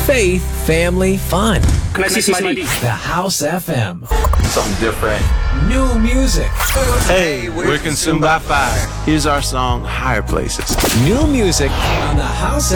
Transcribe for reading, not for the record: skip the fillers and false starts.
faith, family, fun. The House FM. Something different. New music. Hey, we're Consumed by Fire. Here's our song, Higher Places. New music on the House